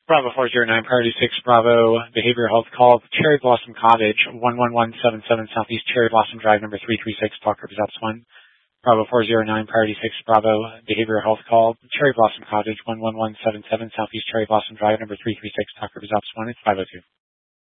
Bravo 409, Priority 6, Bravo, Behavioral Health Call, Cherry Blossom Cottage, 11177 Southeast Cherry Blossom Drive, number 336, Talk Represents 1. Bravo 409, Priority 6, Bravo, Behavioral Health Call, Cherry Blossom Cottage, 11177 Southeast Cherry Blossom Drive, number 336, Talk Represents 1. It's 502.